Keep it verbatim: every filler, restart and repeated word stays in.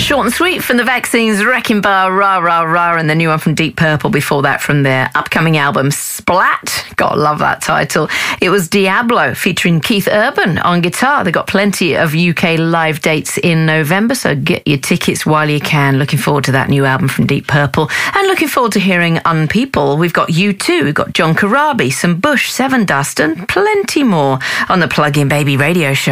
Short and sweet from the Vaccines, Wrecking Bar, Rah Rah Rah, and the new one from Deep Purple before that from their upcoming album Splat. Gotta love that title. It was Diablo featuring Keith Urban on guitar. They got plenty of U K live dates in November, so get your tickets while you can. Looking forward to that new album from Deep Purple, and looking forward to hearing Unpeople. We've got U two, we've got John Corabi, some Bush, Seven Dust, and plenty more on the Plug In Baby radio show.